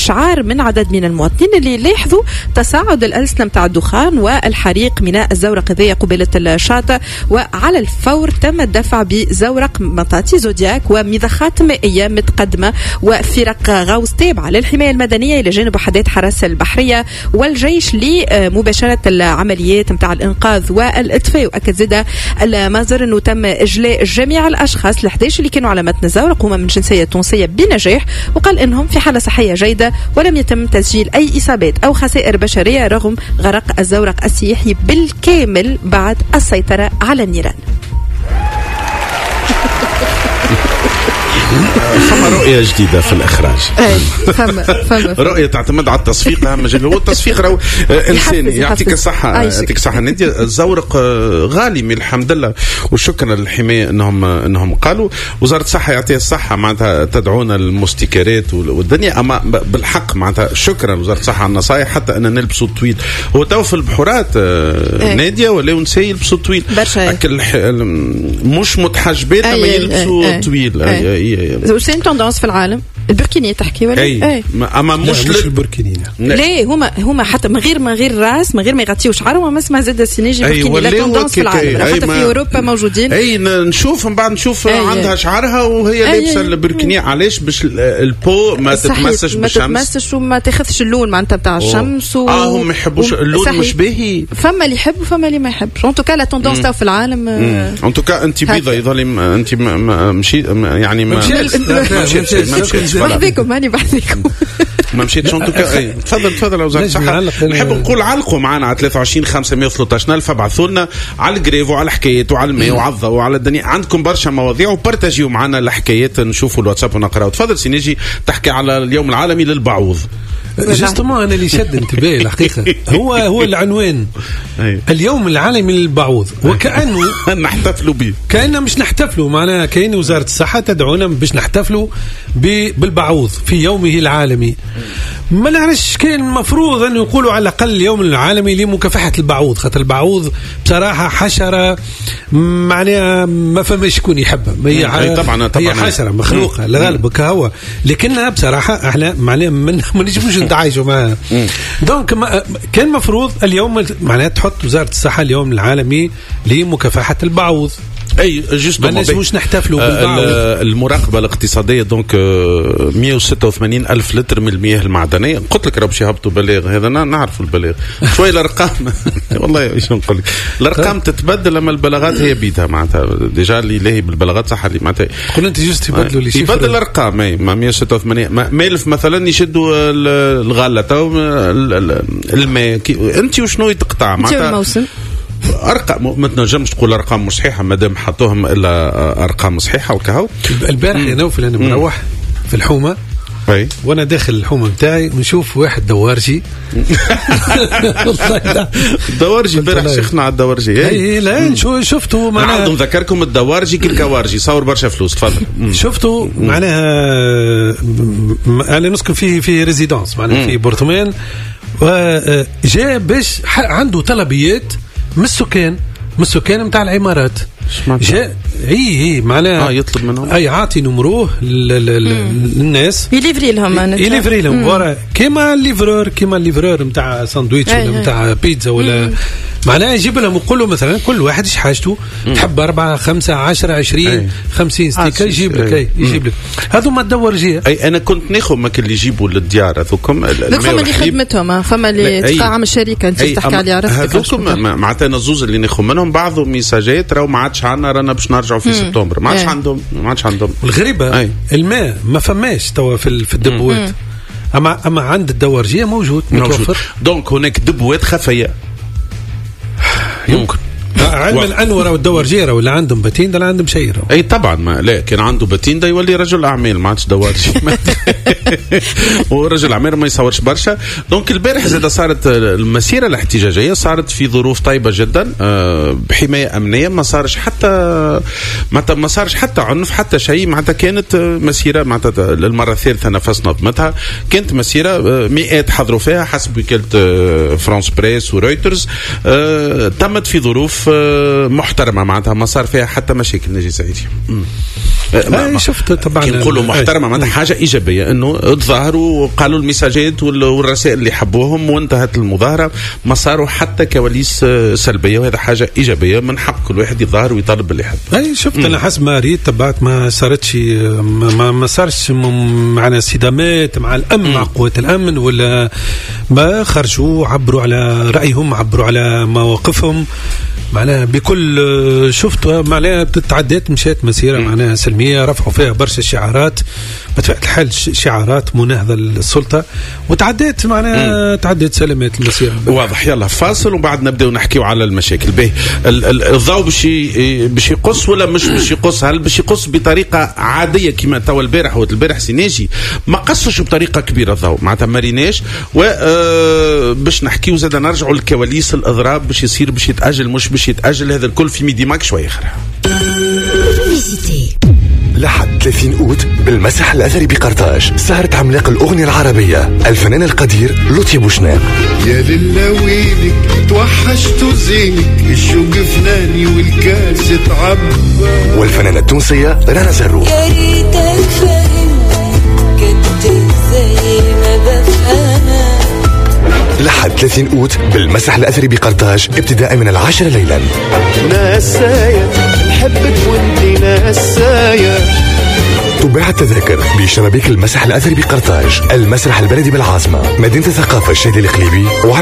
إشعار من عدد من المواطنين اللي لاحظوا تصاعد الألسنة متاع الدخان والحريق ميناء الزورق ذي قبيلة الشاطئ، وعلى الفور تم الدفع بزورق مطاطي زودياك ومضخات مائية متقدمة وفرق غوص تابعة للحماية المدنية إلى جانب وحدات حراسة البحرية والجيش لمباشرة العمليات متاع الإنقاذ والإطفاء. وأكد زاد المصدر أنه تم إجلاء جميع الأشخاص ال11 اللي كانوا على متن الزورق هما من جنسية تونسية بنجاح، وقال أنهم في حالة صحية جيدة ولم يتم تسجيل أي إصابات أو خسائر بشرية رغم غرق الزورق السياحي بالكامل بعد السيطرة على النيران. فما رؤية جديدة في الإخراج. فما رؤية تعتمد على التصفيق. أهم جدا هو التصفيق راهو إنساني. يعطيك الصحة، يعطيك الصحة نادية. الزورق غالي من الحمد لله وشكرا للحماية إنهم قالوا. وزارة الصحة يعطيها الصحة معناتها تدعونا المستيكرات والدنيا، أما بالحق معناتها شكرا وزارة الصحة على النصائح حتى أن نلبسوا طويل. هو تو في البحورات نادية ولا ونساء يلبسوا طويل أكل مش متحجبات لما يلبسوا طويل. وش تندونس في العالم؟ البركينية تحكي ولا؟ اي اما مش البركينية. ليه هما حتى من غير راس من غير ما يغطيوا شعرهم وما اسمها زاد السينيجي بركيني. لا تندونس في العالم حتى في اوروبا موجودين. اي نشوف من بعد نشوف عندها شعرها وهي لابسه البركينية. علاش؟ باش البو ما تتمسش بالشمس، ما تتمسش وما تاخذش اللون معناتها بتاع الشمس هم ما يحبوش اللون مش باهي. فما اللي يحب وفما اللي ما يحبش. ان توكا لا تندونس تاع في العالم. ان توكا انت بيضه يظل انت مشي يعني ما مشيت بحذيكم هاني بحذيكم ما مشيتش. ان توكا تفضل وزارة الصحة. نحب نقول علقوا معنا على 23/513 ابعثوا لنا على الجريف وعلى الحكايات وعلى الماء وعلى الضوء وعلى الدنيا. عندكم برشا مواضيع وبارتاجيو معنا الحكايات نشوفوا الواتساب ونقراو. تفضل سينيجي تحكي على اليوم العالمي للبعوض. جستما أنا اللي شد انتباهي الحقيقة هو العنوان اليوم العالمي للبعوض، وكأنه نحتفلوا به كأننا مش نحتفلوا معنا. كأن وزارة الصحة تدعونا باش نحتفلوا بالبعوض في يومه العالمي. ما نعرفش كان المفروض أن يقولوا على الأقل اليوم العالمي لمكافحة البعوض، خاطر البعوض بصراحة حشرة معناها ما فماش شكون يحبها. طبعا هي حشرة مخلوقة لغالب كهوة، لكنها بصراحة احنا معناها ما نجموش نتعايشوا معها. دونك كان مفروض اليوم معناها تحط وزارة الصحة اليوم العالمي لمكافحة البعوض. اي جوست ما نجموش نحتفلوا بالبعوض. المراقبه الاقتصاديه دونك 186 ألف لتر من المياه المعدنيه. قلت لك راه باش يهبطوا بلاغ، هذا نعرفوا البلاغ شويه الارقام والله ايش نقول لك الارقام تتبدل لما البلاغات هي بيدها معناتها ديجا اللي لاهي بالبلاغات صح اللي معناتها قول انت جوست يبدلوا لي يبدل الارقام. اي 186 مالف مثلا يشدوا الغله تو الماء انت وشنو تقطع معناتها الموسم ارقام ما تنجمش تقول ارقام مش صحيحه مادام حطوهم الا ارقام صحيحه وكهو. البارح يا نوفل انا مروح في الحومه وانا داخل الحومه بتاعي نشوف واحد دوارجي الدوارجي البارح شيخنا على الدوارجي. اي لا شفته معناها عندهم ذكركم الدوارجي كالكوارجي صور برشا فلوس. تفضل. شفته معناها انا نسكن في ريزيدانس معناها في بورتمان، وجاء باش عنده طلبيات من السكان متاع العمارات. جاء اي معناها يطلب منهم عاطي نمروه للناس يليفري لهم ورا كيما الليفرور نتاع ساندويتش ولا نتاع بيتزا ولا معناها يجيب لهم يقول له مثلا كل واحد ايش حاجته تحب 4 5 10 20 50 ستيكر يجيب لك هذو ما تدور جيه. اي انا كنت ناخذ ماك اللي يجيبوا للديار هذوكم فما اللي خدمتهم فما اللي تقع الشركه انت تحكي عليها عرفتك هذوكم معناتها نزوز اللي ناخذ منهم بعضهم ميساجات راهو ما عادش عندنا رانا باش نرجعوا في سبتمبر ما عادش عندهم الغريبه الماء ما فماش توا في الدبوات اما عند الدورجيه موجود متوفر. دونك هناك دبوات خفيه يمكن علم الانور والدورجيره ولا عندهم باتين ولا عندهم شيء. اي طبعا ما لا كان عنده باتين ده يولي رجل اعمال ما عادش دورجي ورجل اعمال ما يصورش برشا. دونك البارح زاد صارت المسيره الاحتجاجيه صارت في ظروف طيبه جدا بحمايه امنيه ما صارش حتى عنف حتى شيء معناتها كانت مسيره معناتها للمره الثالثه نفس نظمتها كانت مسيره مئات حضروا فيها حسب وكاله فرانس بريس ورويترز تمت في ظروف محترمة معناتها ما صار فيها حتى مشاكل. نجي سعيدي شفت طبعا نقولوا محترمة معناتها حاجة إيجابية إنه تظاهروا وقالوا المساجات والرسائل اللي حبوهم وانتهت المظاهرة، ما صاروا حتى كواليس سلبية، وهذا حاجة إيجابية. من حق كل واحد يظاهر ويطالب باللي يحب. شفت أنا حسب ما ريت تبعت ما صارتش ما صارش معنا صدامات مع الأمن مع قوات الأمن، ولا ما خرجوا عبروا على رأيهم، عبروا على مواقفهم معناها بكل شفتها معناها تعديت مشات مسيرة معناها سلمية، رفعوا فيها برشا شعارات بطبيعة الحال شعارات مناهضة للسلطة، وتعديت معناها تعديت سلامات المسيرة. واضح. يلا فاصل وبعد نبدأ نحكيو على المشاكل. به الضوء باش يقص ولا مش باش يقص؟ هل باش يقص بطريقة عادية كما توا البارح سيناجي ما قصش بطريقة كبيرة الضوء معناتها ماريناش، باش نحكيو زاد نرجعوا للكواليس الإضراب باش يصير باش يتأجل مش باش يتأجل، هذا الكل في ميدي ماك شوية خير. لحد 30 أوت بالمسرح الأثري بقرطاج سهرة عملاق الأغنية العربية الفنان القدير لطفي بوشناق. يا للويلك توحشت زينك الشوق فناني والكاس يتعبى. والفنانة التونسية رنا زروق. يا ريتك فاهم كنت زي ما بفهمك. لحد 30 أوت بالمسرح الأثري بقرطاج ابتداء من 10 ليلا. ناسايا نحبك وانتي ناسايا. تباع التذاكر بشبابيك المسرح الأثري بقرطاج، المسرح البلدي بالعاصمة، مدينة الثقافة الشهيد الإقليمي.